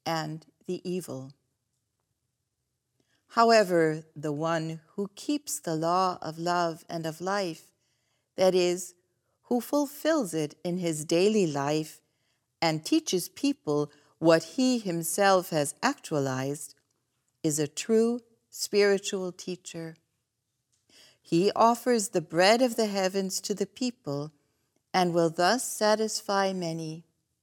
and the evil. However, the one who keeps the law of love and of life, that is, who fulfills it in his daily life and teaches people what he himself has actualized, is a true spiritual teacher. He offers the bread of the heavens to the people and will thus satisfy many.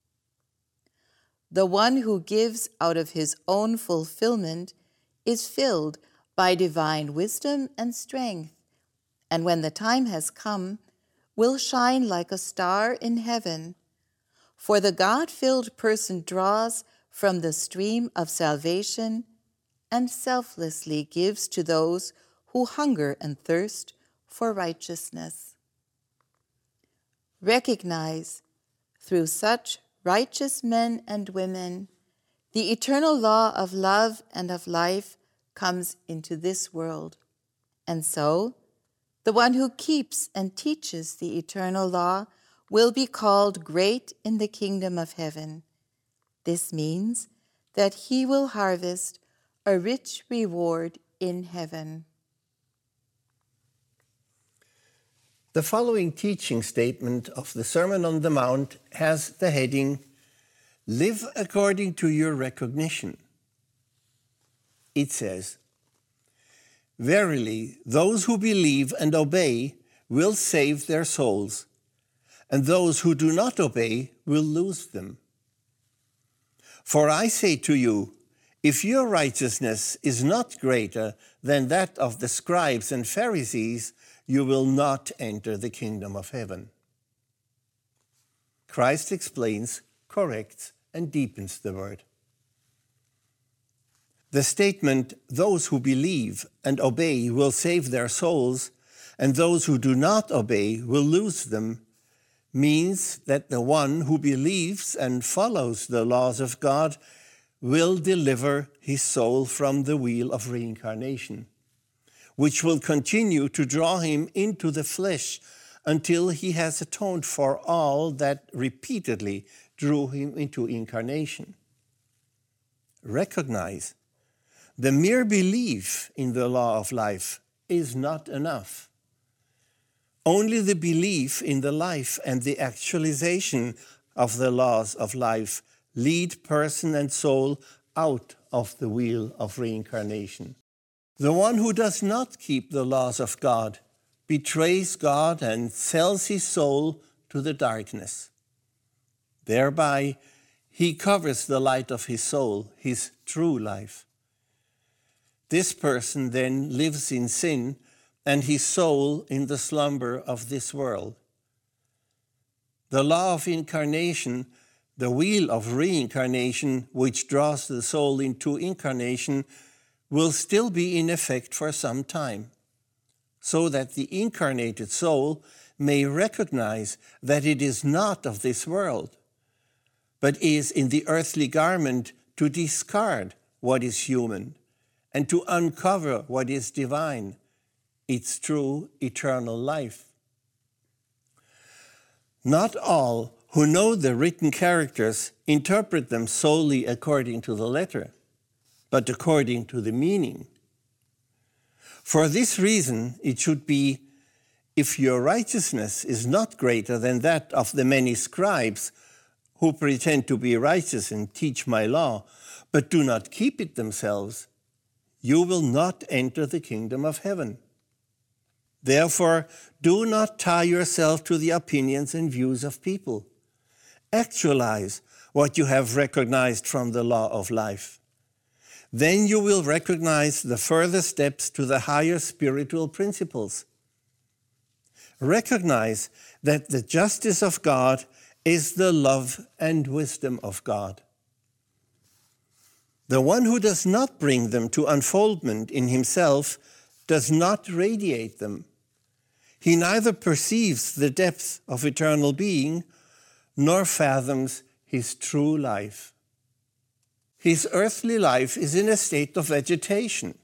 The one who gives out of his own fulfillment is filled by divine wisdom and strength, and when the time has come, will shine like a star in heaven. For the God-filled person draws from the stream of salvation and selflessly gives to those who hunger and thirst for righteousness. Recognize, through such righteous men and women, the eternal law of love and of life comes into this world. And so, the one who keeps and teaches the eternal law will be called great in the kingdom of heaven. This means that he will harvest a rich reward in heaven. The following teaching statement of the Sermon on the Mount has the heading, Live according to your recognition. It says, Verily, those who believe and obey will save their souls, and those who do not obey will lose them. For I say to you, if your righteousness is not greater than that of the scribes and Pharisees, you will not enter the kingdom of heaven. Christ explains, corrects, and deepens the word. The statement, those who believe and obey will save their souls, and those who do not obey will lose them, means that the one who believes and follows the laws of God will deliver his soul from the wheel of reincarnation, which will continue to draw him into the flesh until he has atoned for all that repeatedly drew him into incarnation. Recognize, the mere belief in the law of life is not enough. Only the belief in the life and the actualization of the laws of life lead person and soul out of the wheel of reincarnation. The one who does not keep the laws of God betrays God and sells his soul to the darkness. Thereby, he covers the light of his soul, his true life. This person then lives in sin and his soul in the slumber of this world. The law of incarnation, the wheel of reincarnation, which draws the soul into incarnation, will still be in effect for some time, so that the incarnated soul may recognize that it is not of this world, but is in the earthly garment to discard what is human and to uncover what is divine, its true eternal life. Not all who know the written characters interpret them solely according to the letter, but according to the meaning. For this reason, it should be, if your righteousness is not greater than that of the many scribes who pretend to be righteous and teach my law, but do not keep it themselves, you will not enter the kingdom of heaven. Therefore, do not tie yourself to the opinions and views of people. Actualize what you have recognized from the law of life. Then you will recognize the further steps to the higher spiritual principles. Recognize that the justice of God is the love and wisdom of God. The one who does not bring them to unfoldment in himself does not radiate them. He neither perceives the depth of eternal being nor fathoms his true life. His earthly life is in a state of vegetation.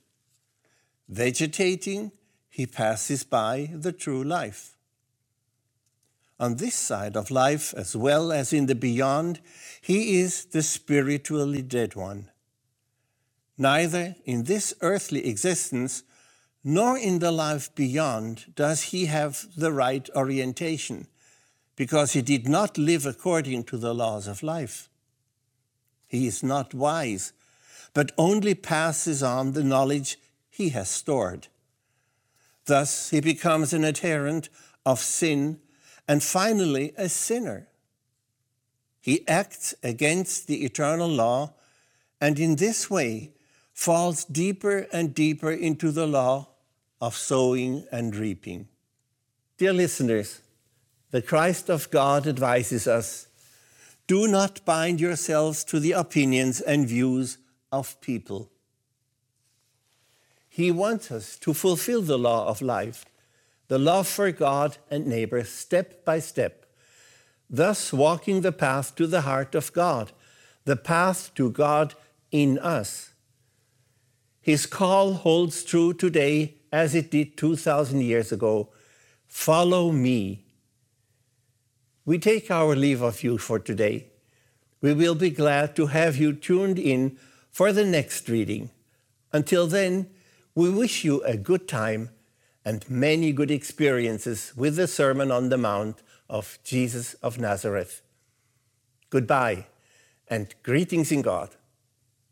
Vegetating, he passes by the true life. on this side of life as well as in the beyond, he is the spiritually dead one. Neither in this earthly existence nor in the life beyond does he have the right orientation, because he did not live according to the laws of life. He is not wise, but only passes on the knowledge he has stored. Thus he becomes an adherent of sin and finally a sinner. He acts against the eternal law and in this way falls deeper and deeper into the law of sowing and reaping. Dear listeners, the Christ of God advises us, do not bind yourselves to the opinions and views of people. He wants us to fulfill the law of life, the love for God and neighbor step by step, thus walking the path to the heart of God, the path to God in us. His call holds true today as it did 2,000 years ago. Follow me. We take our leave of you for today. We will be glad to have you tuned in for the next reading. Until then, we wish you a good time and many good experiences with the Sermon on the Mount of Jesus of Nazareth. Goodbye and greetings in God.